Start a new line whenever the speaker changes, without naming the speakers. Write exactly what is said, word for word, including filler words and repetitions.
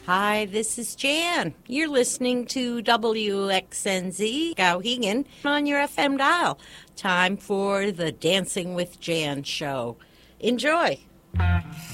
Hi, this is Jan. You're listening to W X N Z Skowhegan on your F M dial. Time for the Dancing with Jan show. Enjoy.